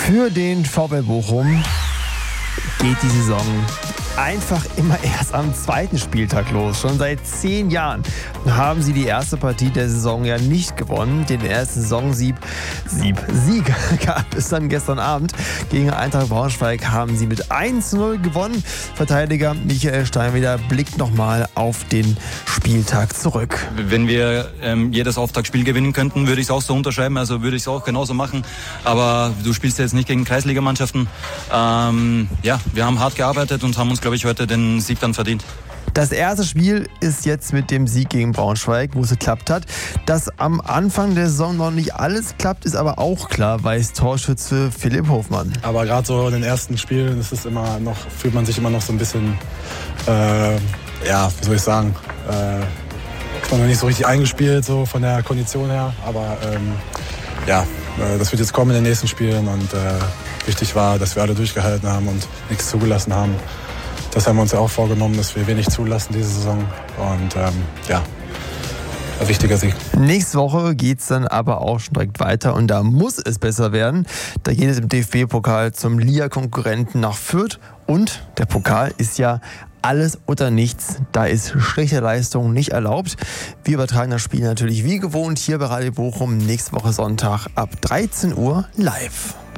Für den VfL Bochum geht die Saison einfach immer erst am zweiten Spieltag los. Schon seit 10 Jahren haben sie die erste Partie der Saison ja nicht gewonnen. Den ersten Saisonsieg gab es dann gestern Abend. Gegen Eintracht Braunschweig haben sie mit 1:0 gewonnen. Verteidiger Michael Steinweder blickt nochmal auf den Spieltag zurück. Wenn wir jedes Auftaktspiel gewinnen könnten, würde ich es auch so unterschreiben. Also würde ich es auch genauso machen. Aber du spielst jetzt nicht gegen Kreisligamannschaften. Wir haben hart gearbeitet und haben uns, glaube ich, heute den Sieg dann verdient. Das erste Spiel ist jetzt mit dem Sieg gegen Braunschweig, wo es geklappt hat. Dass am Anfang der Saison noch nicht alles klappt, ist aber auch klar, weiß Torschütze Philipp Hofmann. Aber gerade so in den ersten Spielen ist es immer noch, fühlt man sich immer noch so ein bisschen, wie soll ich sagen, ist man noch nicht so richtig eingespielt, so von der Kondition her. Aber das wird jetzt kommen in den nächsten Spielen und wichtig war, dass wir alle durchgehalten haben und nichts zugelassen haben. Das haben wir uns ja auch vorgenommen, dass wir wenig zulassen diese Saison. Und ein wichtiger Sieg. Nächste Woche geht es dann aber auch schon direkt weiter und da muss es besser werden. Da geht es im DFB-Pokal zum Liga-Konkurrenten nach Fürth und der Pokal ist ja alles oder nichts. Da ist schlechte Leistung nicht erlaubt. Wir übertragen das Spiel natürlich wie gewohnt hier bei Radio Bochum nächste Woche Sonntag ab 13 Uhr live.